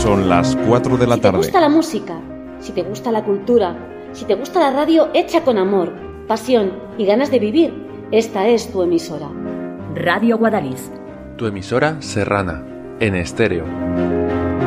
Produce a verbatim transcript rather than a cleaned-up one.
Son las cuatro de la tarde. Si te gusta la música, si te gusta la cultura, si te gusta la radio hecha con amor, pasión y ganas de vivir, esta es tu emisora. Radio Guadalix. Tu emisora serrana, en estéreo.